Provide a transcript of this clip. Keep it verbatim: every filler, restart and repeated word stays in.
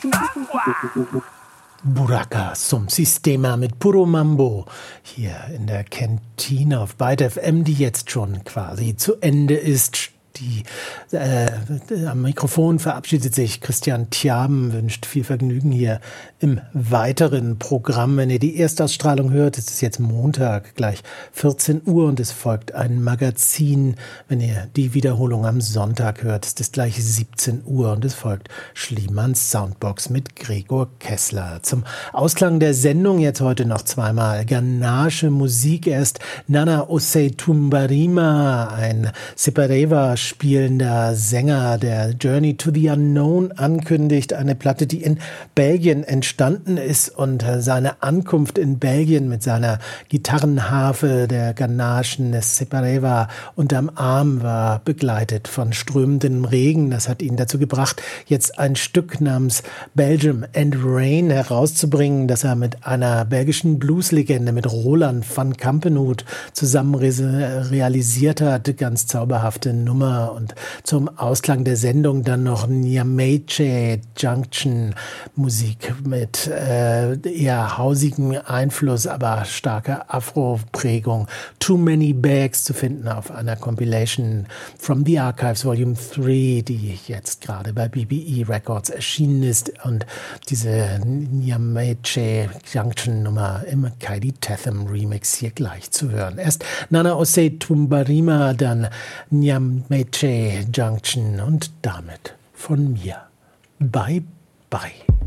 Buraka Som Sistema mit Puro Mambo hier in der Kantine auf Byte F M, die jetzt schon quasi zu Ende ist. Die, äh, am Mikrofon verabschiedet sich Christian Thiaben, wünscht viel Vergnügen hier im weiteren Programm. Wenn ihr die Erstausstrahlung hört, ist es jetzt Montag, gleich vierzehn Uhr und es folgt ein Magazin. Wenn ihr die Wiederholung am Sonntag hört, ist es gleich siebzehn Uhr und es folgt Schliemanns Soundbox mit Gregor Kessler. Zum Ausklang der Sendung jetzt heute noch zweimal Ghanasche Musik. Erst Nana Osei Tumbarima, ein Separeva spielender Sänger, der Journey to the Unknown ankündigt, eine Platte, die in Belgien entstanden ist und seine Ankunft in Belgien mit seiner Gitarrenharfe der Ghanaschen Separeva unterm Arm war begleitet von strömendem Regen. Das hat ihn dazu gebracht, jetzt ein Stück namens Belgium and Rain herauszubringen, das er mit einer belgischen Blueslegende, mit Roland van Kampenhout zusammen realisiert hat. Ganz zauberhafte Nummer. Und zum Ausklang der Sendung dann noch Nyamache Junction Musik mit äh, eher hausigem Einfluss, aber starker Afro-Prägung. Too Many Bags zu finden auf einer Compilation From the Archives Volume drei, die jetzt gerade bei B B E Records erschienen ist. Und diese Nyamache Junction Nummer im Kaidi Tatham Remix hier gleich zu hören. Erst Nana Osei Tumbarima, dann Nyamache Junction und damit von mir. Bye, bye.